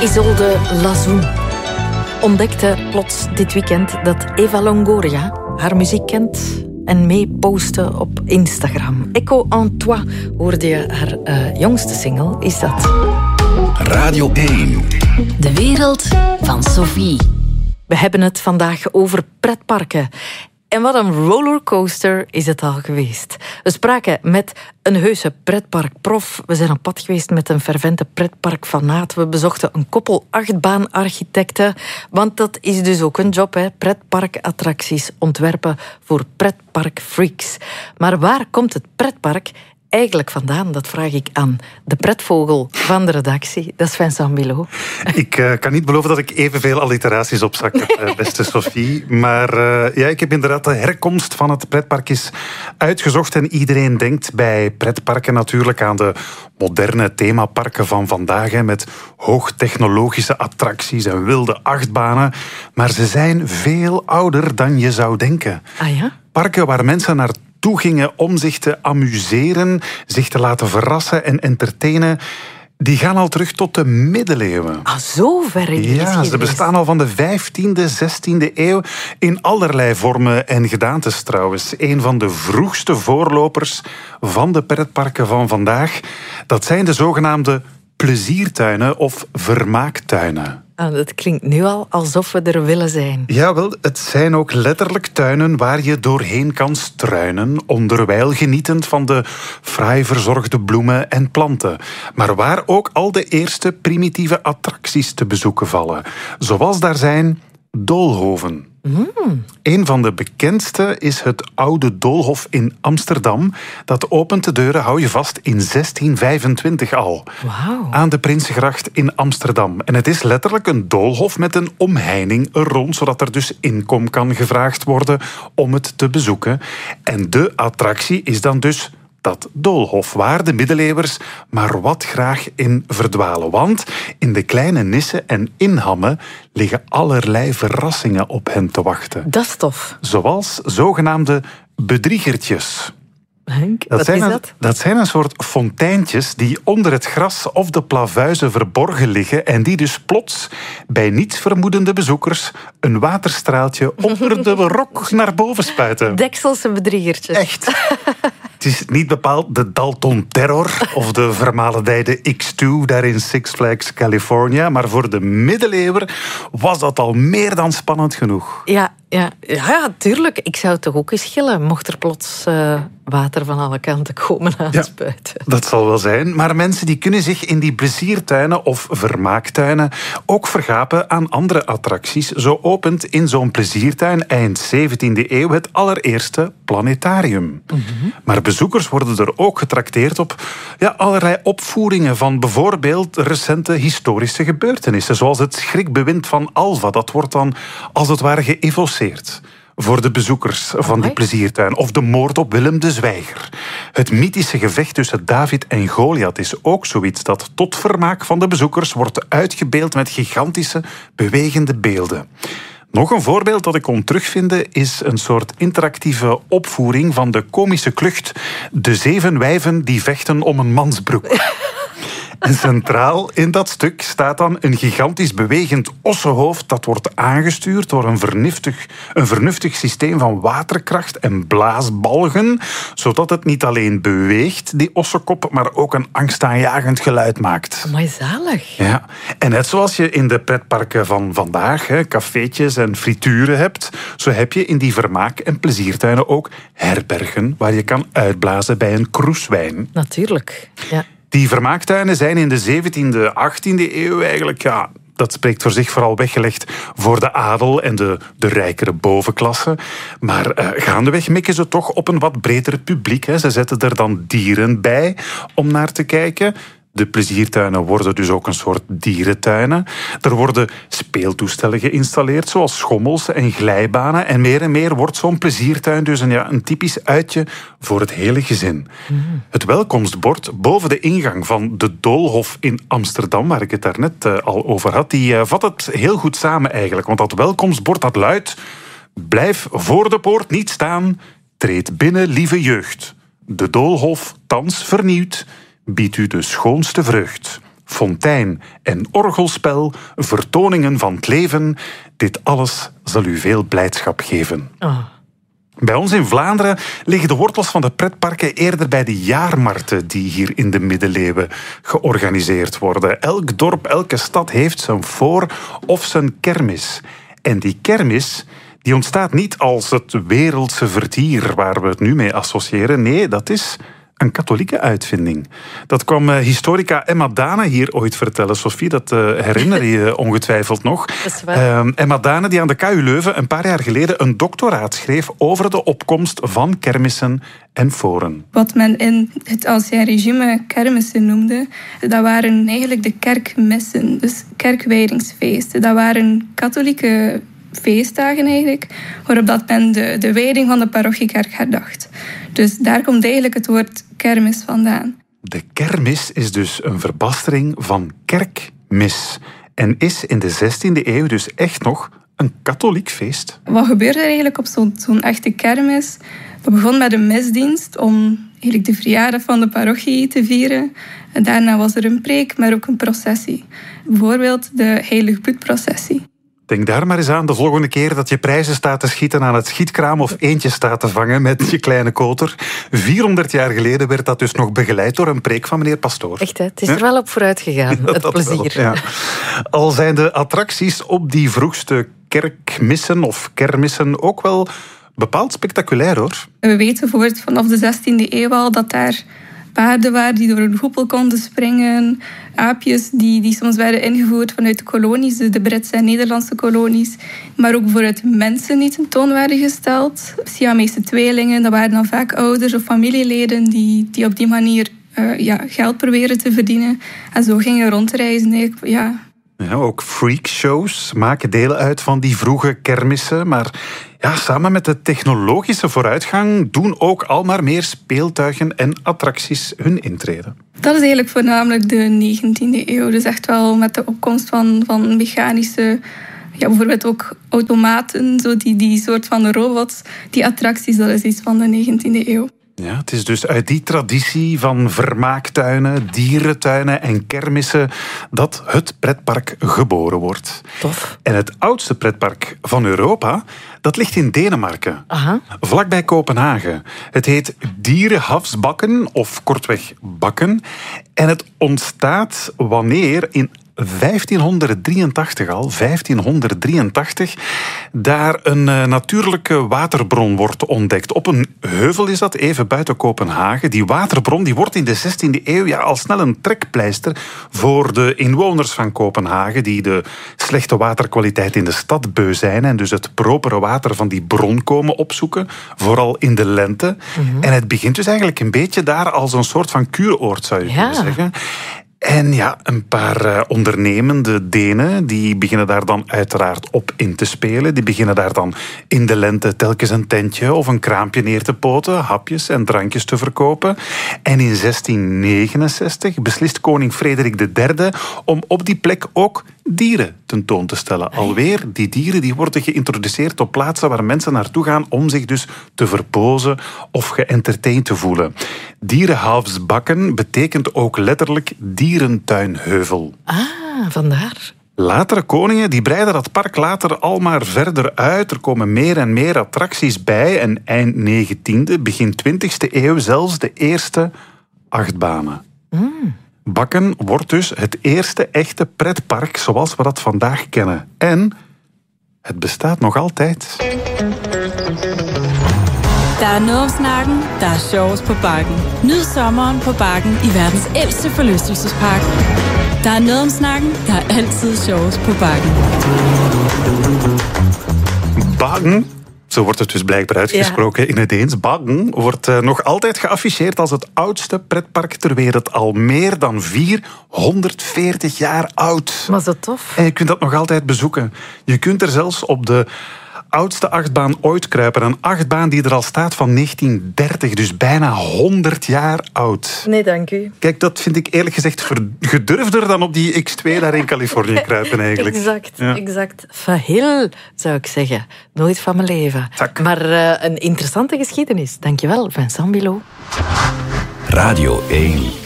Isolde Lazou ontdekte plots dit weekend dat Eva Longoria haar muziek kent en mee postte op Instagram. Echo en toi hoorde je haar jongste single, is dat. Radio 1. De wereld van Sophie. We hebben het vandaag over pretparken. En wat een rollercoaster is het al geweest. We spraken met een heuse pretparkprof. We zijn op pad geweest met een fervente pretparkfanaat. We bezochten een koppel achtbaanarchitecten. Want dat is dus ook een job, hè? Pretparkattracties ontwerpen voor pretparkfreaks. Maar waar komt het pretpark eigenlijk vandaan? Dat vraag ik aan de pretvogel van de redactie. Dat is Vincent Bilot. Ik kan niet beloven dat ik evenveel alliteraties op zak heb, beste Sophie. Maar ik heb inderdaad de herkomst van het pretpark eens uitgezocht. En iedereen denkt bij pretparken natuurlijk aan de moderne themaparken van vandaag, hè, met hoogtechnologische attracties en wilde achtbanen. Maar ze zijn veel ouder dan je zou denken. Ah ja? Parken waar mensen naartoe gingen om zich te amuseren, zich te laten verrassen en entertainen, die gaan al terug tot de middeleeuwen. Ah, zo ver in de geschiedenis. Ja, ze bestaan al van de 15e, 16e eeuw in allerlei vormen en gedaantes trouwens. Een van de vroegste voorlopers van de pretparken van vandaag, dat zijn de zogenaamde pleziertuinen of vermaaktuinen. Het klinkt nu al alsof we er willen zijn. Jawel, het zijn ook letterlijk tuinen waar je doorheen kan struinen, onderwijl genietend van de fraai verzorgde bloemen en planten. Maar waar ook al de eerste primitieve attracties te bezoeken vallen. Zoals daar zijn doolhoven. Een van de bekendste is het Oude Doolhof in Amsterdam. Dat opent de deuren, hou je vast, in 1625 al. Wauw. Aan de Prinsengracht in Amsterdam. En het is letterlijk een doolhof met een omheining er rond, zodat er dus inkom kan gevraagd worden om het te bezoeken. En de attractie is dan dus dat doolhof, waar de middeleeuwers maar wat graag in verdwalen. Want in de kleine nissen en inhammen liggen allerlei verrassingen op hen te wachten. Dat is tof. Zoals zogenaamde bedriegertjes. Henk, wat is dat? Dat zijn een soort fonteintjes die onder het gras of de plavuizen verborgen liggen en die dus plots bij niets vermoedende bezoekers een waterstraaltje onder de rok naar boven spuiten. Dekselse bedriegertjes. Echt. Het is niet bepaald de Dalton Terror of de vermalendijde X2 daar in Six Flags California, maar voor de middeleeuwen was dat al meer dan spannend genoeg. Ja, tuurlijk. Ik zou toch ook eens gillen, mocht er plots water van alle kanten komen aanspuiten. Ja, dat zal wel zijn. Maar mensen die kunnen zich in die pleziertuinen of vermaaktuinen ook vergapen aan andere attracties. Zo opent in zo'n pleziertuin eind 17e eeuw het allereerste planetarium. Maar bezoekers worden er ook getrakteerd op allerlei opvoeringen van bijvoorbeeld recente historische gebeurtenissen, zoals het schrikbewind van Alva. Dat wordt dan als het ware geëvoceerd voor de bezoekers van die pleziertuin. Of de moord op Willem de Zwijger. Het mythische gevecht tussen David en Goliath is ook zoiets dat tot vermaak van de bezoekers wordt uitgebeeld met gigantische, bewegende beelden. Nog een voorbeeld dat ik kon terugvinden is een soort interactieve opvoering van de komische klucht De 7 wijven die vechten om een mansbroek. En centraal in dat stuk staat dan een gigantisch bewegend ossenhoofd dat wordt aangestuurd door een vernuftig systeem van waterkracht en blaasbalgen, zodat het niet alleen beweegt, die ossenkop, maar ook een angstaanjagend geluid maakt. Mooi zalig. Ja, en net zoals je in de pretparken van vandaag cafeetjes en frituren hebt, zo heb je in die vermaak- en pleziertuinen ook herbergen waar je kan uitblazen bij een kroeswijn. Natuurlijk, ja. Die vermaaktuinen zijn in de 17e, 18e eeuw eigenlijk, dat spreekt voor zich, vooral weggelegd voor de adel en de rijkere bovenklasse. Maar gaandeweg mikken ze toch op een wat breder publiek. Hè. Ze zetten er dan dieren bij om naar te kijken. De pleziertuinen worden dus ook een soort dierentuinen. Er worden speeltoestellen geïnstalleerd, zoals schommels en glijbanen. En meer wordt zo'n pleziertuin dus een typisch uitje voor het hele gezin. Het welkomstbord boven de ingang van de Doolhof in Amsterdam, waar ik het daarnet al over had, die vat het heel goed samen eigenlijk. Want dat welkomstbord dat luidt: blijf voor de poort niet staan, treed binnen, lieve jeugd. De Doolhof, thans vernieuwd, biedt u de schoonste vreugd. fontein en orgelspel, vertoningen van het leven. Dit alles zal u veel blijdschap geven. Oh. Bij ons in Vlaanderen liggen de wortels van de pretparken eerder bij de jaarmarkten die hier in de middeleeuwen georganiseerd worden. Elk dorp, elke stad heeft zijn voor- of zijn kermis. En die kermis die ontstaat niet als het wereldse vertier waar we het nu mee associëren. Nee, dat is een katholieke uitvinding. Dat kwam historica Emma Dane hier ooit vertellen. Sophie, dat herinner je je ongetwijfeld nog. Dat is waar. Emma Dane die aan de KU Leuven een paar jaar geleden een doctoraat schreef over de opkomst van kermissen en foren. Wat men in het Ancien Regime kermissen noemde, dat waren eigenlijk de kerkmissen, dus kerkwijdingsfeesten. Dat waren katholieke feestdagen eigenlijk, waarop dat men de wijding van de parochiekerk herdacht. Dus daar komt eigenlijk het woord kermis vandaan. De kermis is dus een verbastering van kerkmis en is in de 16e eeuw dus echt nog een katholiek feest. Wat gebeurde er eigenlijk op zo'n echte kermis? Dat begon met een misdienst om eigenlijk de verjaardag van de parochie te vieren. En daarna was er een preek, maar ook een processie. Bijvoorbeeld de Heilig Bloedprocessie. Denk daar maar eens aan de volgende keer dat je prijzen staat te schieten aan het schietkraam of eentje staat te vangen met je kleine koter. 400 jaar geleden werd dat dus nog begeleid door een preek van meneer Pastoor. Echt, hè? Het is er wel op vooruit gegaan, het plezier. Wel, ja. Al zijn de attracties op die vroegste kerkmissen of kermissen ook wel bepaald spectaculair, hoor. We weten bijvoorbeeld vanaf de 16e eeuw al dat daar paarden waren die door een hoepel konden springen. Aapjes die soms werden ingevoerd vanuit de kolonies, de Britse en Nederlandse kolonies. Maar ook bijvoorbeeld mensen die tentoon werden gesteld. Siamese tweelingen, dat waren dan vaak ouders of familieleden die op die manier geld proberen te verdienen. En zo gingen rondreizen. Ja, ook freakshows maken deel uit van die vroege kermissen. Maar ja, samen met de technologische vooruitgang doen ook al maar meer speeltuigen en attracties hun intrede. Dat is eigenlijk voornamelijk de 19e eeuw. Dus echt wel met de opkomst van mechanische, bijvoorbeeld ook automaten, zo die soort van robots. Die attracties, dat is iets van de 19e eeuw. Ja, het is dus uit die traditie van vermaaktuinen, dierentuinen en kermissen dat het pretpark geboren wordt. Tof. En het oudste pretpark van Europa, dat ligt in Denemarken. Aha. Vlakbij Kopenhagen. Het heet Dierenhavsbakken, of kortweg Bakken. En het ontstaat wanneer in 1583 daar een natuurlijke waterbron wordt ontdekt. Op een heuvel is dat, even buiten Kopenhagen. Die waterbron die wordt in de 16e eeuw al snel een trekpleister voor de inwoners van Kopenhagen, die de slechte waterkwaliteit in de stad beu zijn en dus het propere water van die bron komen opzoeken, vooral in de lente. Mm-hmm. En het begint dus eigenlijk een beetje daar als een soort van kuuroord, zou je kunnen zeggen. En ja, een paar ondernemende Denen, die beginnen daar dan uiteraard op in te spelen. Die beginnen daar dan in de lente telkens een tentje of een kraampje neer te poten, hapjes en drankjes te verkopen. En in 1669 beslist koning Frederik III om op die plek ook dieren tentoon te stellen. Alweer, die dieren die worden geïntroduceerd op plaatsen waar mensen naartoe gaan om zich dus te verpozen of geëntertained te voelen. Dierenhavsbakken betekent ook letterlijk dierentuinheuvel. Ah, vandaar. Latere koningen die breiden dat park later al maar verder uit. Er komen meer en meer attracties bij. En eind 19e, begin 20e eeuw zelfs de eerste achtbanen. Bakken wordt dus het eerste echte pretpark zoals we dat vandaag kennen. En het bestaat nog altijd. Der er noget om snakken, der er sjovest på Bakken. Nyd sommeren på Bakken i verdens ældste forlystelsespark. Der er noget om snakken, der er altid sjovest på Bakken. Bakken, zo wordt het dus blijkbaar uitgesproken in het Deens. Bakken wordt nog altijd geafficheerd als het oudste pretpark ter wereld. Al meer dan 440 jaar oud. Maar zo tof. En je kunt dat nog altijd bezoeken. Je kunt er zelfs op de oudste achtbaan ooit kruipen. Een achtbaan die er al staat van 1930, dus bijna 100 jaar oud. Nee, dank u. Kijk, dat vind ik eerlijk gezegd gedurfder dan op die X2 daar in Californië kruipen eigenlijk. Exact. Verheel, zou ik zeggen. Nooit van mijn leven. Tak. Maar een interessante geschiedenis. Dankjewel, Vincent Bilot. Radio 1.